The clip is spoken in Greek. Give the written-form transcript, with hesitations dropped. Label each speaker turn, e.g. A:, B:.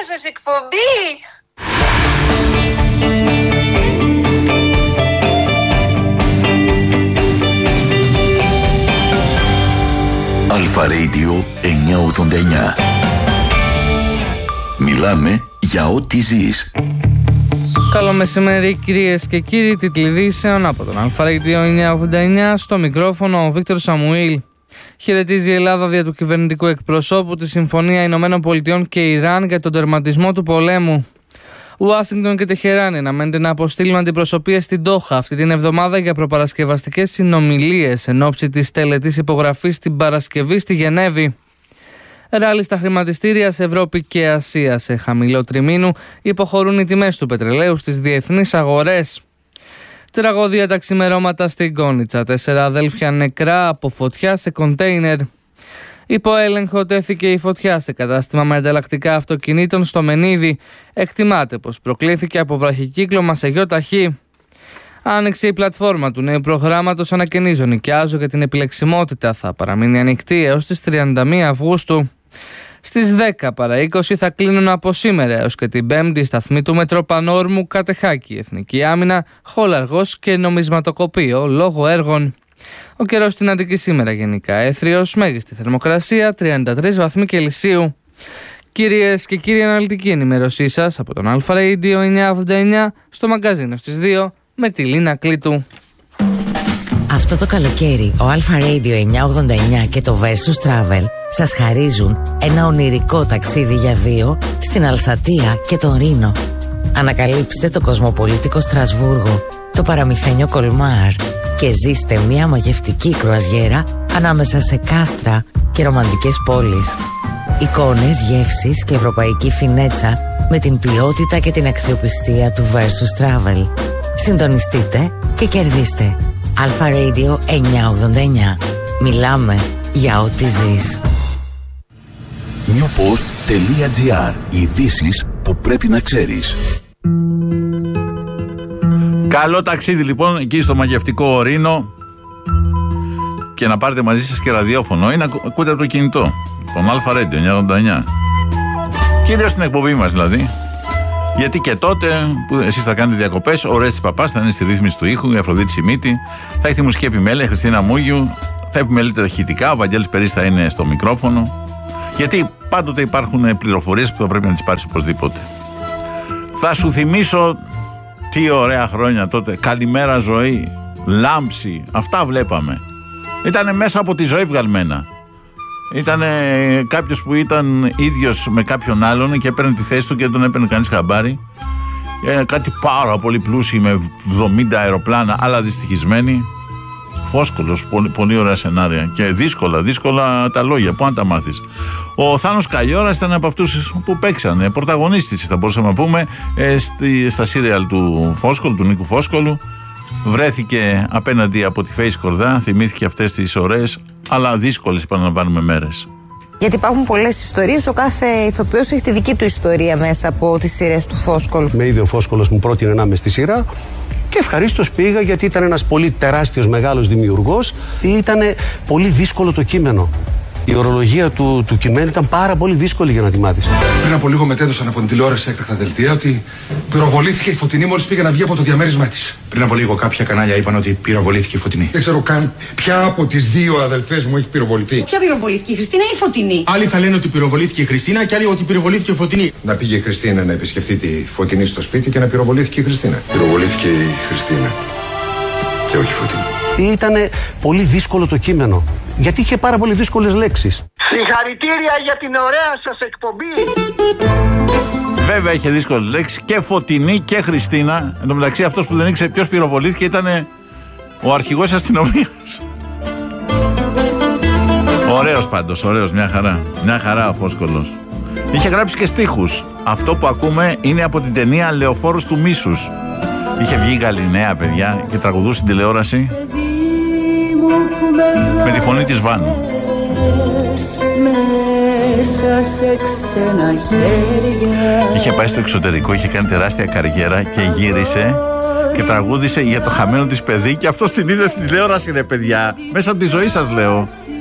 A: σας εκπομπή.
B: Αλφα Radio 989. Μιλάμε για ό,τι ζεις.
C: Καλό μεσημέρι κυρίες και κύριοι, τίτλοι ειδήσεων από τον Αλφα Radio 989. Στο μικρόφωνο ο Βίκτορ Σαμουήλ. Χαιρετίζει η Ελλάδα δια του κυβερνητικού εκπροσώπου τη Συμφωνία Ηνωμένων Πολιτειών και Ιράν για τον τερματισμό του πολέμου. Ουάσιγκτον και Τεχεράνη αναμένεται να αποστείλουν αντιπροσωπείες στην Ντόχα αυτή την εβδομάδα για προπαρασκευαστικές συνομιλίες εν ώψη της τελετής υπογραφής την Παρασκευή στη Γενέβη. Ράλι στα χρηματιστήρια σε Ευρώπη και Ασία. Σε χαμηλό τριμήνου υποχωρούν οι τιμές του πετρελαίου στις διεθνείς αγορές. Τραγωδία τα ξημερώματα στην Κόνιτσα. 4 αδέλφια νεκρά από φωτιά σε κοντέινερ. Υπό έλεγχο τέθηκε η φωτιά σε κατάστημα με ανταλλακτικά αυτοκινήτων στο Μενίδη. Εκτιμάται πως προκλήθηκε από βραχικύκλωμα σε γιοταχή. Άνοιξε η πλατφόρμα του νέου προγράμματος Ανακαινίζω νοικιάζω για την επιλεξιμότητα. Θα παραμείνει ανοιχτή έως τις 31 Αυγούστου. Στις 10 παρά 20 θα κλείνουν από σήμερα έως και την 5η σταθμή του Μετροπανόρμου, Κατεχάκη, Εθνική Άμυνα, Χολαργός και Νομισματοκοπείο λόγω έργων. Ο καιρός στην Αττική σήμερα γενικά έθριος, μέγιστη θερμοκρασία 33 βαθμοί Κελσίου. Κυρίες και κύριοι, αναλυτική ενημέρωσή σας από τον Αλφα Radio 989 στο μαγκαζίνο στις 2 με τη Λίνα Κλήτου.
D: Αυτό το καλοκαίρι ο Alpha Radio 989 και το Versus Travel σας χαρίζουν ένα ονειρικό ταξίδι για δύο στην Αλσατία και τον Ρήνο. Ανακαλύψτε το κοσμοπολίτικο Στρασβούργο, το παραμυθένιο Κολμάρ και ζήστε μια μαγευτική κρουαζιέρα ανάμεσα σε κάστρα και ρομαντικές πόλεις. Εικόνες, γεύσεις και ευρωπαϊκή φινέτσα με την ποιότητα και την αξιοπιστία του Versus Travel. Συντονιστείτε και κερδίστε. Alpha Radio 989. Μιλάμε για ό,τι ζεις.
B: newpost.gr. Ειδήσεις που πρέπει να ξέρεις.
E: Καλό ταξίδι λοιπόν εκεί στο μαγευτικό Ρήνο και να πάρετε μαζί σας και ραδιόφωνο ή να ακούτε από το κινητό τον Alpha Radio 989. Κυρίως στην εκπομπή μας δηλαδή. Γιατί και τότε που εσείς θα κάνετε διακοπές, ο Ρέστης Παπάς θα είναι στη ρύθμιση του ήχου, η Αφροδίτη Σιμίτη, θα έχει τη μουσική επιμέλεια, η Χριστίνα Μούγιου, θα επιμελείται τα ηχητικά, ο Βαγγέλης Περής θα είναι στο μικρόφωνο. Γιατί πάντοτε υπάρχουν πληροφορίες που θα πρέπει να τις πάρεις οπωσδήποτε. Θα σου θυμίσω τι ωραία χρόνια τότε. Καλημέρα ζωή, λάμψη, αυτά βλέπαμε. Ήτανε μέσα από τη ζωή βγαλμένα. Ήταν κάποιος που ήταν ίδιος με κάποιον άλλον και έπαιρνε τη θέση του και δεν τον έπαιρνε κανείς χαμπάρι. Κάτι πάρα πολύ πλούσιοι με 70 αεροπλάνα, αλλά δυστυχισμένοι. Φόσκολος, πολύ ωραία σενάρια και δύσκολα τα λόγια. Πού να τα μάθεις. Ο Θάνος Καλλιώρας ήταν από αυτούς που παίξανε, πρωταγωνίστης θα μπορούσαμε να πούμε, στα σύριαλ του Φόσκολου, του Νίκου Φόσκολου. Βρέθηκε απέναντι από τη Φέη Σκορδά, θυμήθηκε αυτές τις ωραίες αλλά δύσκολες επαναλαμβάνουμε μέρες.
F: Γιατί υπάρχουν πολλές ιστορίες, ο κάθε ηθοποιός έχει τη δική του ιστορία μέσα από τις σειρές του Φόσκολου.
G: Με είδε ο Φόσκολος, μου πρότεινε να είμαι στη σειρά και ευχαρίστως πήγα γιατί ήταν ένας πολύ τεράστιος μεγάλος δημιουργός. Ήταν πολύ δύσκολο το κείμενο. Η ορολογία του κειμένου ήταν πάρα πολύ δύσκολη για να τη μάθεις.
H: Πριν από λίγο μετέδωσαν από την τηλεόραση έκτακτα δελτία ότι πυροβολήθηκε η Φωτεινή μόλις πήγε να βγει από το διαμέρισμά της.
I: Πριν από λίγο κάποια κανάλια είπαν ότι πυροβολήθηκε η Φωτεινή.
H: Δεν ξέρω καν ποια από τις δύο αδελφές μου έχει πυροβοληθεί.
J: Ποια πυροβολήθηκε, η Χριστίνα ή η Φωτεινή?
H: Άλλοι θα λένε ότι πυροβολήθηκε η Χριστίνα και άλλοι ότι πυροβολήθηκε η Φωτεινή.
I: Να πήγε η Χριστίνα να επισκεφτεί τη Φωτεινή στο σπίτι και να πυροβολήθηκε η Χριστίνα. Πυροβολήθηκε η Χριστίνα και όχι η Φωτεινή.
G: Ήταν πολύ δύσκολο το κείμενο, γιατί είχε πάρα πολύ δύσκολες λέξεις.
A: Συγχαρητήρια για την ωραία σας εκπομπή.
E: Βέβαια είχε δύσκολες λέξεις και Φωτεινή και Χριστίνα. Εν τω μεταξύ αυτός που δεν ήξερε ποιος πυροβολήθηκε ήταν ο αρχηγός αστυνομίας. Ωραίος πάντως, ωραίος, μια χαρά. Μια χαρά ο Φόσκολος. Είχε γράψει και στίχους. Αυτό που ακούμε είναι από την ταινία Λεωφόρος του Μίσους. Είχε βγει η Γαλιναία, παιδιά, και τραγουδούσε στην τηλεόραση με τη φωνή της Βάνου. Είχε πάει στο εξωτερικό, είχε κάνει τεράστια καριέρα και γύρισε και τραγούδισε για το χαμένο της παιδί και αυτό την είδε στην τηλεόραση, ρε παιδιά. Μέσα από τη ζωή σας λέω.